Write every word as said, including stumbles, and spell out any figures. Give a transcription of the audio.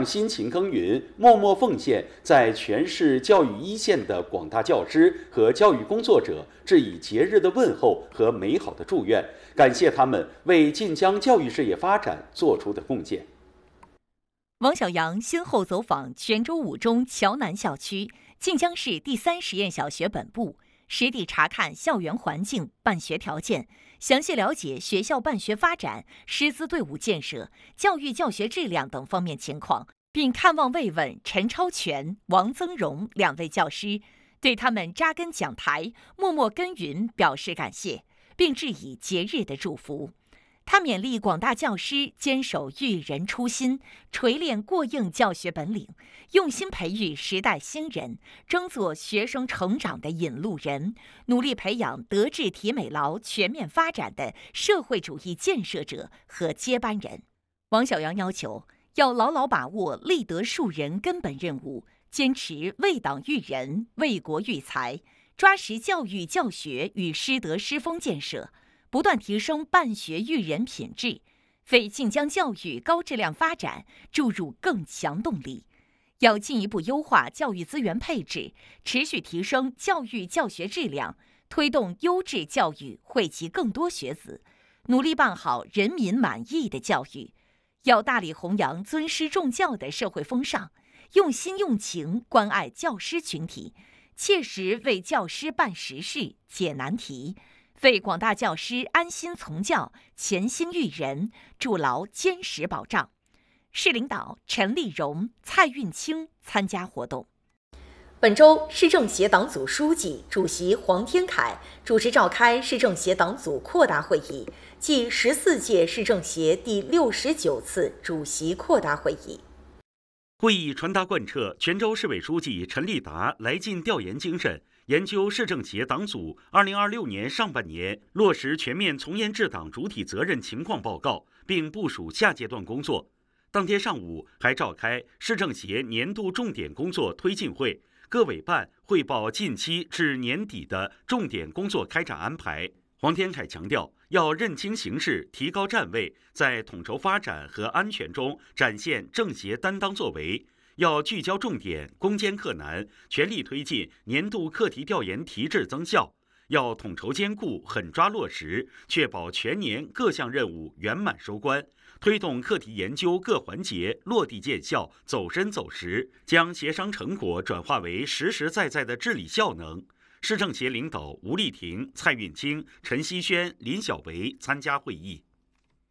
向辛勤耕耘、默默奉献在全市教育一线的广大教师和教育工作者致以节日的问候和美好的祝愿，感谢他们为晋江教育事业发展做出的贡献。 王小阳先后走访泉州五中桥南校区、晋江市第三实验小学本部，实地查看校园环境、办学条件，详细了解学校办学发展、师资队伍建设、教育教学质量等方面情况，并看望慰问陈超全、王增荣两位教师，对他们扎根讲台、默默耕耘表示感谢，并致以节日的祝福。他勉励广大教师坚守育人初心，锤炼过硬教学本领，用心培育时代新人，争做学生成长的引路人，努力培养德智体美劳全面发展的社会主义建设者和接班人。王小阳要求，要牢牢把握立德树人根本任务，坚持为党育人、为国育才，抓实教育教学与师德师风建设，不断提升办学育人品质，为晋江教育高质量发展注入更强动力。要进一步优化教育资源配置，持续提升教育教学质量，推动优质教育惠及更多学子，努力办好人民满意的教育。要大力弘扬尊师重教的社会风尚，用心用情关爱教师群体，切实为教师办实事、解难题，为广大教师安心从教、潜心育人筑牢坚实保障。市领导陈立荣、蔡运清参加活动。本周，市政协党组书记、主席黄天凯主持召开市政协党组扩大会议暨十四届市政协第六十九次主席扩大会议。 会议传达贯彻泉州市委书记陈立达来晋调研精神，研究市政协党组二零二六年上半年落实全面从严治党主体责任情况报告，并部署下阶段工作。当天上午还召开市政协年度重点工作推进会，各委办汇报近期至年底的重点工作开展安排。黄天凯强调，要认清形势，提高站位，在统筹发展和安全中展现政协担当作为。要聚焦重点，攻坚克难，全力推进年度课题调研提质增效。要统筹兼顾，狠抓落实，确保全年各项任务圆满收官，推动课题研究各环节落地见效、走深走实，将协商成果转化为实实在在的治理效能。市政协领导吴丽婷、蔡运清、陈希轩、林小维参加会议。